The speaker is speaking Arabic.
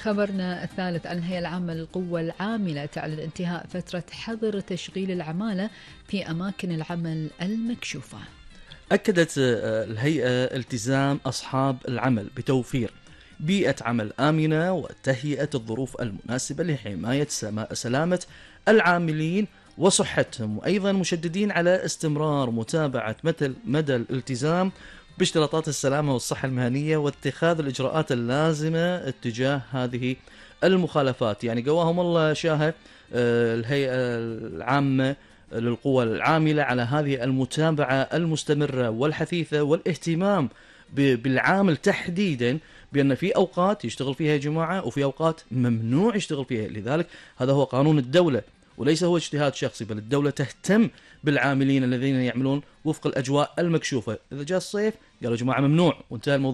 خبرنا الثالث عن الهيئة العامة للقوى العاملة تعلن انتهاء فترة حظر تشغيل العمالة في أماكن العمل المكشوفة. أكدت الهيئة التزام أصحاب العمل بتوفير بيئة عمل آمنة وتهيئة الظروف المناسبة لحماية سلامة العاملين وصحتهم، وأيضا مشددين على استمرار متابعة مدى الالتزام باشتراطات السلامة والصحة المهنية واتخاذ الإجراءات اللازمة اتجاه هذه المخالفات. يعني قواهم الله شاهد الهيئة العامة للقوى العاملة على هذه المتابعة المستمرة والحثيثة والاهتمام بالعامل تحديدا، بأن في أوقات يشتغل فيها يا جماعة وفي أوقات ممنوع يشتغل فيها. لذلك هذا هو قانون الدولة وليس هو اجتهاد شخصي، بل الدولة تهتم بالعاملين الذين يعملون وفق الأجواء المكشوفة. إذا جاء الصيف قالوا يا جماعة ممنوع وانتهى الموضوع.